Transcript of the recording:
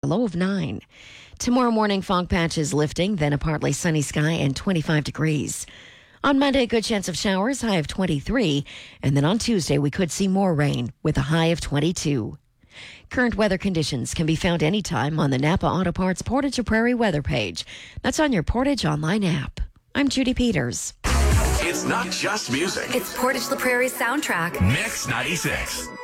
low of 9. Tomorrow morning, fog patches lifting, then a partly sunny sky and 25 degrees. On Monday, a good chance of showers, high of 23. And then on Tuesday, we could see more rain with a high of 22. Current weather conditions can be found anytime on the Napa Auto Parts Portage or Prairie weather page. That's on your Portage online app. I'm Judy Peters. It's not just music. It's Portage La Prairie's soundtrack. Mix 96.